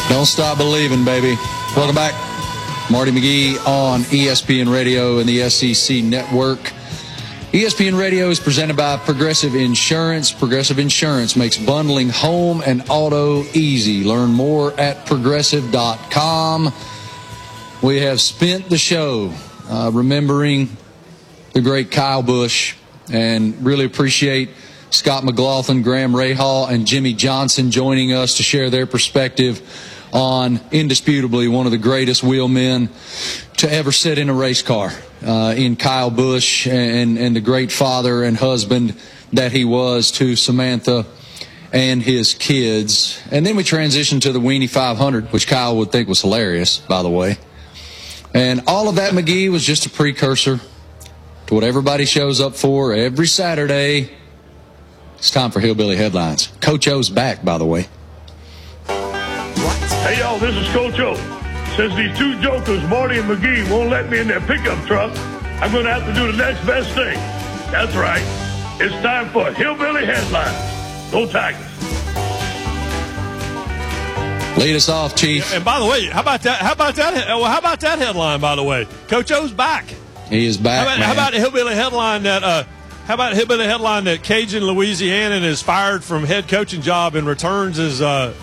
Don't stop believing, baby. Welcome back. Marty McGee on ESPN Radio and the SEC Network. ESPN Radio is presented by Progressive Insurance. Progressive Insurance makes bundling home and auto easy. Learn more at progressive.com. We have spent the show remembering the great Kyle Busch, and really appreciate Scott McLaughlin, Graham Rahal, and Jimmy Johnson joining us to share their perspective on indisputably one of the greatest wheelmen to ever sit in a race car, in Kyle Busch, and the great father and husband that he was to Samantha and his kids. And then we transitioned to the Weenie 500, which Kyle would think was hilarious, by the way. And all of that, McGee, was just a precursor to what everybody shows up for every Saturday. It's time for Hillbilly Headlines. Coach O's back, by the way. Hey, y'all, this is Coach O. Since these two jokers, Marty and McGee, won't let me in their pickup truck, I'm going to have to do the next best thing. That's right. It's time for Hillbilly Headlines. Go Tigers. Lead us off, Chief. And by the way, how about that headline, by the way? Coach O's back. He is back, How about a Hillbilly headline that Cajun Louisiana is fired from head coaching job and returns as